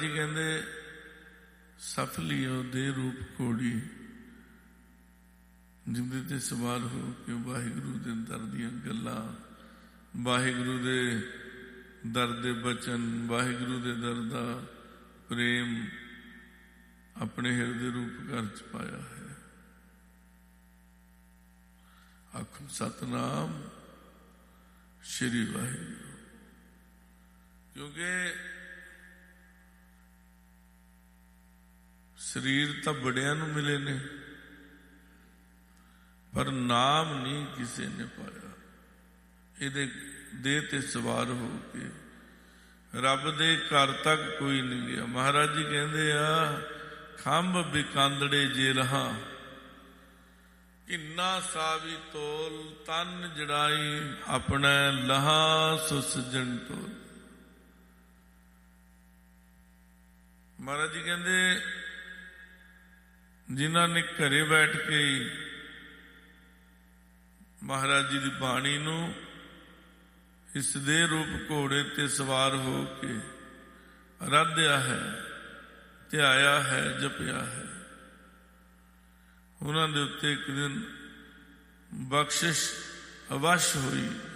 ਜੀ ਕਹਿੰਦੇ ਸਫਲੀਓ ਦੇ ਰੂਪ ਘੋੜੀ, ਜਿਹਦੇ ਤੇ ਸਵਾਰ ਹੋ ਕੇ ਵਾਹਿਗੁਰੂ ਦੇ ਦਰ ਦੀਆਂ ਗੱਲਾਂ, ਵਾਹਿਗੁਰੂ ਦੇ ਦਰ ਦੇ ਬਚਨ, ਵਾਹਿਗੁਰੂ ਦੇ ਦਰ ਦਾ ਪ੍ਰੇਮ ਆਪਣੇ ਹਿਰਦੇ ਰੂਪ ਘਰ ਚ ਪਾਇਆ ਹੈ। ਆਖੋ ਸਤਨਾਮ ਸ਼੍ਰੀ ਵਾਹਿਗੁਰੂ। ਕਿਉਂਕਿ ਸਰੀਰ ਤਾਂ ਬੜਿਆਂ ਨੂੰ ਮਿਲੇ ਨੇ, ਪਰ ਨਾਮ ਨਹੀਂ ਕਿਸੇ ਨੇ ਪਾਇਆ। ਇਹਦੇ ਦੇਹ ਤੇ ਸਵਾਰ ਹੋ ਕੇ ਰੱਬ ਦੇ ਘਰ ਤੱਕ ਕੋਈ ਨਹੀਂ ਗਿਆ। ਮਹਾਰਾਜ ਜੀ ਕਹਿੰਦੇ ਆ, ਖੰਭ ਬਿਕਾਂਦੜੇ ਜੇ ਰਹਾ, ਕਿੰਨਾ ਸਾਵੀ ਤੋਲ, ਤਨ ਜੜਾਈ ਆਪਣਾ ਲਹਾ ਸੋ ਸੱਜਣ ਤੋਲ। ਮਹਾਰਾਜ ਜੀ ਕਹਿੰਦੇ, ਜਿਨ੍ਹਾਂ ਨੇ ਘਰੇ ਬੈਠ ਕੇ ਮਹਾਰਾਜ ਜੀ ਦੀ ਬਾਣੀ ਨੂੰ ਇਸ ਦੇ ਰੂਪ ਘੋੜੇ ਤੇ ਸਵਾਰ ਹੋ ਕੇ ਅਰਾਧਿਆ ਹੈ, ਧਿਆਇਆ ਹੈ, ਜਪਿਆ ਹੈ, ਉਹਨਾਂ ਦੇ ਉੱਤੇ ਇੱਕ ਦਿਨ ਬਖਸ਼ਿਸ਼ ਅਵਸ਼ ਹੋਈ।